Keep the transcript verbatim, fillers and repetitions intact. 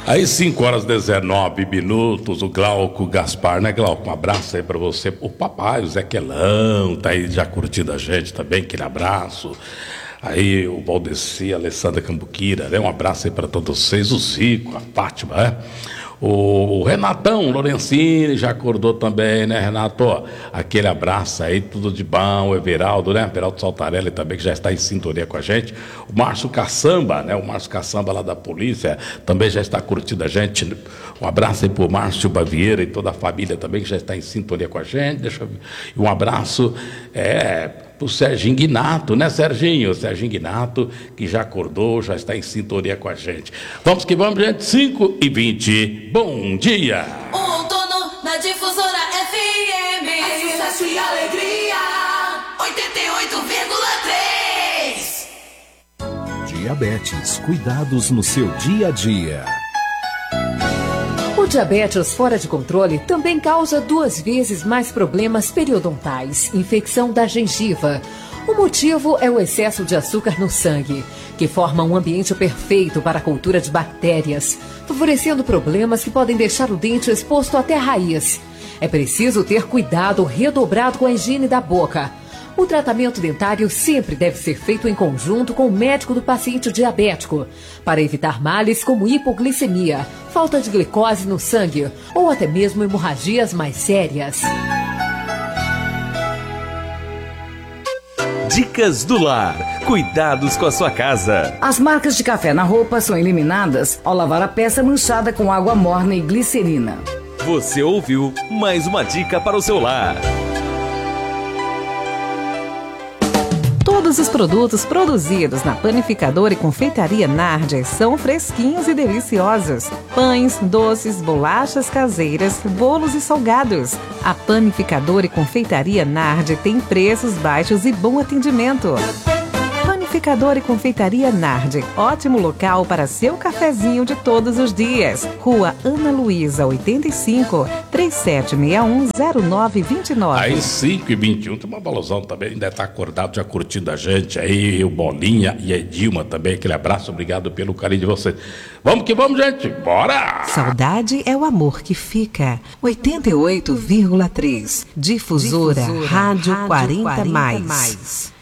Aí cinco horas e dezenove minutos, o Glauco Gaspar, né, Glauco? Um abraço aí pra você. O papai, o Zequelão, tá aí já curtindo a gente também, aquele abraço. Aí o Valdeci, a Alessandra Cambuquira, né? Um abraço aí pra todos vocês, o Zico, a Fátima, né? O Renatão Lorenzini já acordou também, né, Renato? Aquele abraço aí, tudo de bom. O Everaldo, né? Everaldo Saltarelli também, que já está em sintonia com a gente. O Márcio Caçamba, né? O Márcio Caçamba lá da polícia também já está curtindo a gente. Um abraço aí pro Márcio Bavieira e toda a família também, que já está em sintonia com a gente. Deixa eu ver. E um abraço, é... pro Serginho Guinato, né, Serginho? O Serginho Guinato, que já acordou, já está em sintonia com a gente. Vamos que vamos, gente. cinco e vinte. Bom dia! O outono na Difusora F M. É sucesso e alegria. oitenta e oito vírgula três. Diabetes. Cuidados no seu dia a dia. O diabetes fora de controle também causa duas vezes mais problemas periodontais, infecção da gengiva. O motivo é o excesso de açúcar no sangue, que forma um ambiente perfeito para a cultura de bactérias, favorecendo problemas que podem deixar o dente exposto até a raiz. É preciso ter cuidado redobrado com a higiene da boca. O tratamento dentário sempre deve ser feito em conjunto com o médico do paciente diabético, para evitar males como hipoglicemia, falta de glicose no sangue ou até mesmo hemorragias mais sérias. Dicas do Lar. Cuidados com a sua casa. As marcas de café na roupa são eliminadas ao lavar a peça manchada com água morna e glicerina. Você ouviu mais uma dica para o seu lar. Todos os produtos produzidos na Panificadora e Confeitaria Nardi são fresquinhos e deliciosos. Pães, doces, bolachas caseiras, bolos e salgados. A Panificadora e Confeitaria Nardi tem preços baixos e bom atendimento. Panificadora e Confeitaria Nardi, ótimo local para seu cafezinho de todos os dias. Rua Ana Luísa, oitenta e cinco, trinta e sete sessenta e um, zero nove vinte e nove. Aí cinco e vinte e um, tem uma balosão também, ainda está acordado, já curtindo a gente aí, o Bolinha e a Edilma também, aquele abraço, obrigado pelo carinho de vocês. Vamos que vamos, gente, bora! Saudade é o amor que fica. oitenta e oito vírgula três. Difusora, Difusora Rádio, Rádio quarenta mais.